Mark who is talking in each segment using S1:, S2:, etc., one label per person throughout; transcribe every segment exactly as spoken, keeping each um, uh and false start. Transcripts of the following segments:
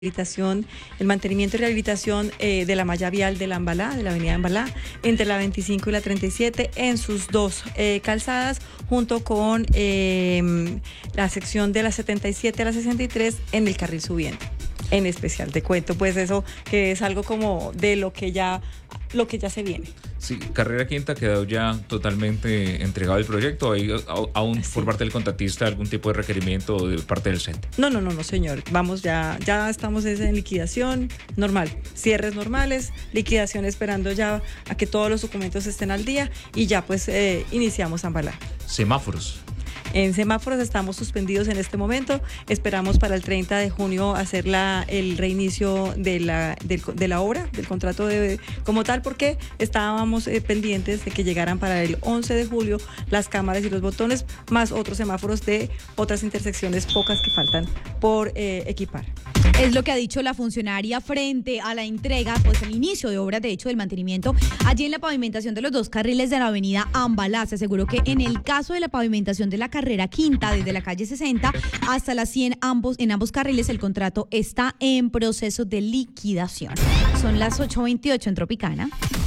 S1: rehabilitación, el mantenimiento y rehabilitación eh, de la malla vial de la Ambalá, de la avenida Ambalá, entre la veinticinco y la treinta y siete, en sus dos eh, calzadas, junto con eh, la sección de la setenta y siete a la sesenta y tres en el carril subiente. En especial, te cuento pues eso, que es algo como de lo que ya, lo que ya se viene.
S2: Sí, Carrera Quinta quedó ya totalmente entregado el proyecto. ¿Hay aún sí, por parte del contratista algún tipo de requerimiento de parte del C E N T?
S1: No, no, no, no, señor. Vamos, ya, ya estamos en liquidación normal, cierres normales, liquidación esperando ya a que todos los documentos estén al día y ya pues eh, iniciamos Ambalá.
S2: Semáforos.
S1: En semáforos estamos suspendidos en este momento. Esperamos para el treinta de junio hacer la, el reinicio de la, del, de la obra, del contrato de, como tal, porque estábamos eh, pendientes de que llegaran para el once de julio las cámaras y los botones, más otros semáforos de otras intersecciones pocas que faltan por eh, equipar.
S3: Es lo que ha dicho la funcionaria frente a la entrega, pues el inicio de obras, de hecho, del mantenimiento allí en la pavimentación de los dos carriles de la avenida Ambalá. Se aseguró que en el caso de la pavimentación de la Carrera Quinta, desde la calle sesenta hasta la cien, ambos, en ambos carriles, el contrato está en proceso de liquidación. Son las ocho veintiocho en Tropicana.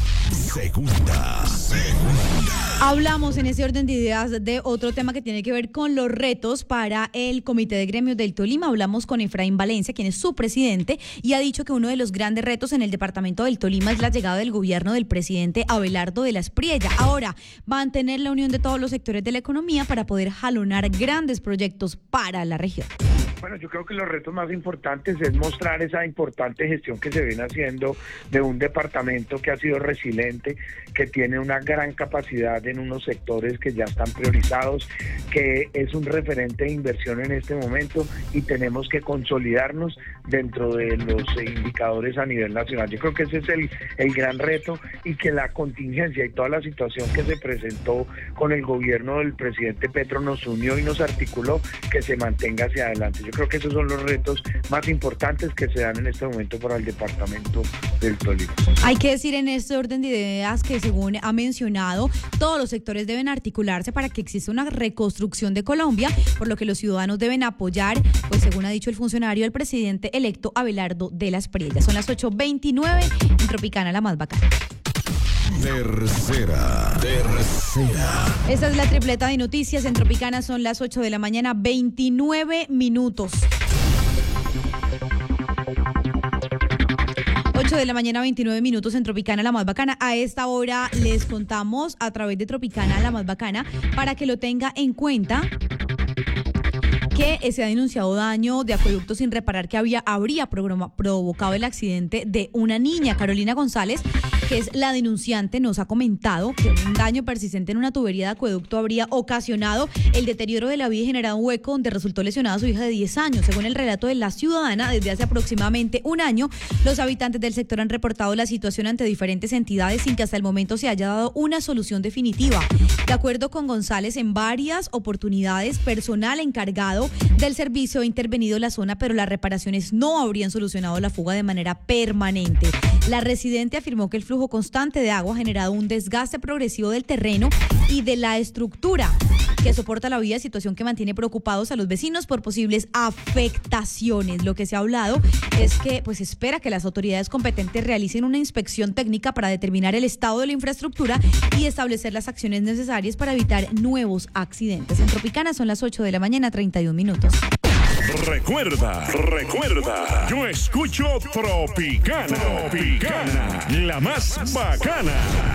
S4: Segunda, segunda.
S3: Hablamos en ese orden de ideas de otro tema que tiene que ver con los retos para el Comité de Gremios del Tolima. Hablamos con Efraín Valencia, quien es su presidente, y ha dicho que uno de los grandes retos en el departamento del Tolima es la llegada del gobierno del presidente Abelardo de la Espriella. Ahora, mantener la unión de todos los sectores de la economía para poder jalonar grandes proyectos para la región.
S5: Bueno, yo creo que los retos más importantes es mostrar esa importante gestión que se viene haciendo de un departamento que ha sido resiliente, que tiene una gran capacidad en unos sectores que ya están priorizados, que es un referente de inversión en este momento y tenemos que consolidarnos dentro de los indicadores a nivel nacional. Yo creo que ese es el, el gran reto y que la contingencia y toda la situación que se presentó con el gobierno del presidente Petro nos unió y nos articuló, que se mantenga hacia adelante. Yo creo que esos son los retos más importantes que se dan en este momento para el departamento del Tolima.
S3: Hay que decir en este orden de ideas que, según ha mencionado, todos los sectores deben articularse para que exista una reconstrucción de Colombia, por lo que los ciudadanos deben apoyar, pues según ha dicho el funcionario, el presidente electo Abelardo de la Espriella. Son las ocho veintinueve en Tropicana, la más bacana.
S4: Tercera, tercera.
S3: Esta es la tripleta de noticias en Tropicana, son las ocho de la mañana, veintinueve minutos. ocho de la mañana, veintinueve minutos en Tropicana, la más bacana. A esta hora les contamos a través de Tropicana, la más bacana, para que lo tenga en cuenta, que se ha denunciado daño de acueducto sin reparar que había, habría programa, provocado el accidente de una niña. Carolina González, que es la denunciante, nos ha comentado que un daño persistente en una tubería de acueducto habría ocasionado el deterioro de la vía y generado un hueco donde resultó lesionada su hija de diez años. Según el relato de la ciudadana, desde hace aproximadamente un año, los habitantes del sector han reportado la situación ante diferentes entidades sin que hasta el momento se haya dado una solución definitiva. De acuerdo con González, en varias oportunidades, personal encargado del servicio ha intervenido en la zona, pero las reparaciones no habrían solucionado la fuga de manera permanente. La residente afirmó que el flujo constante de agua ha generado un desgaste progresivo del terreno y de la estructura que soporta la vía, situación que mantiene preocupados a los vecinos por posibles afectaciones. Lo que se ha hablado es que pues espera que las autoridades competentes realicen una inspección técnica para determinar el estado de la infraestructura y establecer las acciones necesarias para evitar nuevos accidentes. En Tropicana son las ocho de la mañana, treinta y un minutos.
S4: Recuerda, recuerda, yo escucho Tropicana, Tropicana, la más bacana.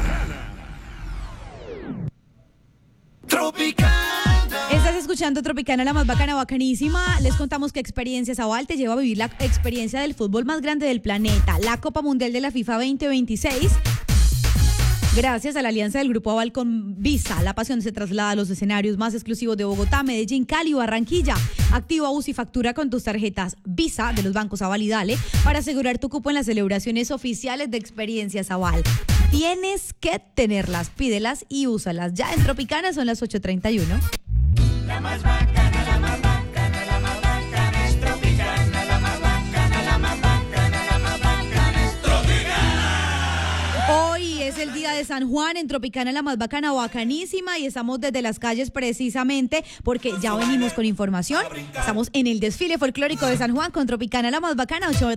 S3: Tropicana. Estás escuchando Tropicana, la más bacana, bacanísima. Les contamos que Experiencias Aval te lleva a vivir la experiencia del fútbol más grande del planeta, la Copa Mundial de la FIFA veinte veintiséis. Gracias a la alianza del Grupo Aval con Visa, la pasión se traslada a los escenarios más exclusivos de Bogotá, Medellín, Cali y Barranquilla. Activa, usa y factura con tus tarjetas Visa de los bancos Aval y Dale para asegurar tu cupo en las celebraciones oficiales de Experiencias Aval. Tienes que tenerlas, pídelas y úsalas. Ya en Tropicana son las ocho treinta y uno.
S6: La más bacana, la más bacana, la más bacana es Tropicana, la más bacana, la más bacana, la más bacana es Tropicana.
S3: Hoy es el el Día de San Juan en Tropicana la más bacana, bacanísima, y estamos desde las calles precisamente porque ya venimos con información. Estamos en el desfile folclórico de San Juan con Tropicana la más bacana, ocho